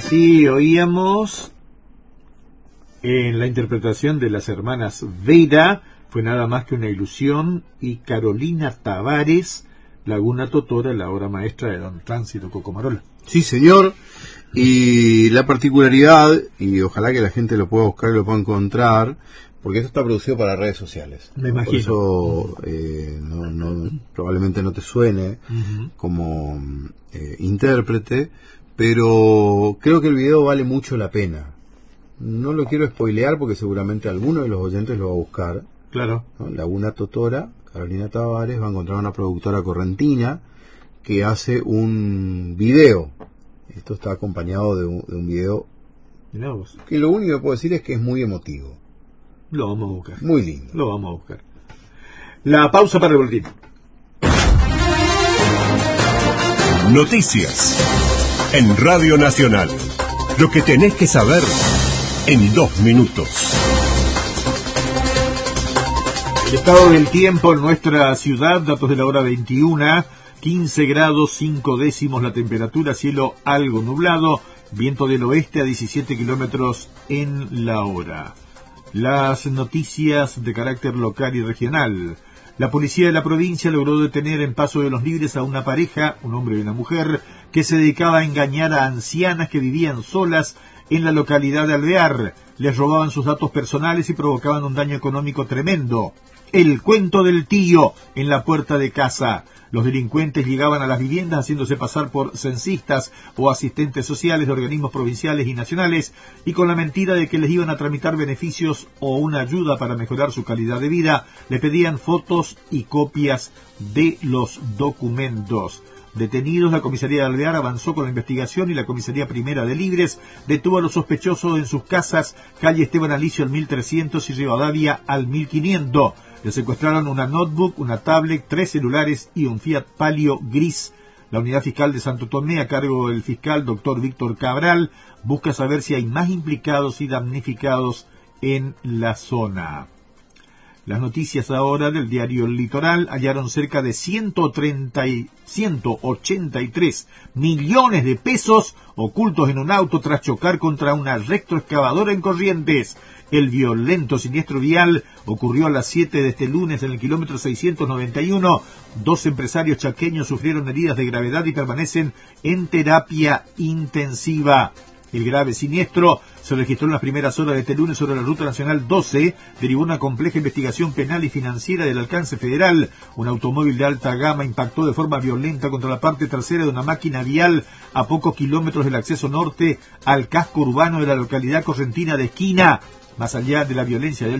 Así oíamos en la interpretación de las hermanas Vera, Fue nada más que una ilusión, y Carolina Tavares, Laguna Totora, la obra maestra de don Tránsito Cocomarola. Sí, señor. Y la particularidad, y ojalá que la gente lo pueda buscar y lo pueda encontrar, porque esto está producido para redes sociales. Me imagino. Por eso probablemente no te suene como intérprete, pero creo que el video vale mucho la pena. No lo quiero spoilear porque seguramente alguno de los oyentes lo va a buscar. Claro. ¿No? Laguna Totora, Carolina Tavares va a encontrar una productora correntina que hace un video. Esto está acompañado de un video que lo único que puedo decir es que es muy emotivo. Lo vamos a buscar. Muy lindo. Lo vamos a buscar. La pausa para el boletín. Noticias en Radio Nacional. Lo que tenés que saber en 2 minutos. El estado del tiempo en nuestra ciudad, datos de la hora 21, 15 grados 5 décimos la temperatura, cielo algo nublado, viento del oeste a 17 kilómetros en la hora. Las noticias de carácter local y regional. La policía de la provincia logró detener en Paso de los Libres a una pareja, un hombre y una mujer, que se dedicaba a engañar a ancianas que vivían solas en la localidad de Alvear. Les robaban sus datos personales y provocaban un daño económico tremendo. El cuento del tío en la puerta de casa. Los delincuentes llegaban a las viviendas haciéndose pasar por censistas o asistentes sociales de organismos provinciales y nacionales, y con la mentira de que les iban a tramitar beneficios o una ayuda para mejorar su calidad de vida, le pedían fotos y copias de los documentos. Detenidos, la comisaría de Alvear avanzó con la investigación y la comisaría primera de Libres detuvo a los sospechosos en sus casas, calle Esteban Alicio al 1300 y Rivadavia al 1500. Le secuestraron una notebook, una tablet, 3 celulares y un Fiat Palio gris. La unidad fiscal de Santo Tomé, a cargo del fiscal doctor Víctor Cabral, busca saber si hay más implicados y damnificados en la zona. Las noticias ahora del diario El Litoral. Hallaron cerca de 183 millones de pesos ocultos en un auto tras chocar contra una retroexcavadora en Corrientes. El violento siniestro vial ocurrió a las 7 de este lunes en el kilómetro 691. 2 empresarios chaqueños sufrieron heridas de gravedad y permanecen en terapia intensiva. El grave siniestro se registró en las primeras horas de este lunes sobre la Ruta Nacional 12. Derivó una compleja investigación penal y financiera del alcance federal. Un automóvil de alta gama impactó de forma violenta contra la parte trasera de una máquina vial a pocos kilómetros del acceso norte al casco urbano de la localidad correntina de Esquina. Más allá de la violencia del